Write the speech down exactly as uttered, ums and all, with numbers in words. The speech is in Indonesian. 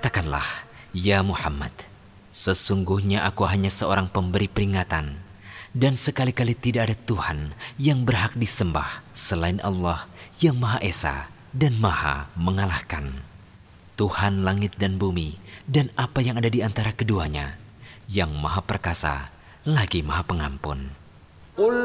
Katakanlah, ya Muhammad, sesungguhnya aku hanya seorang pemberi peringatan, dan sekali-kali tidak ada Tuhan yang berhak disembah selain Allah yang Maha Esa dan Maha Mengalahkan. Tuhan langit dan bumi dan apa yang ada di antara keduanya, yang Maha Perkasa lagi Maha Pengampun.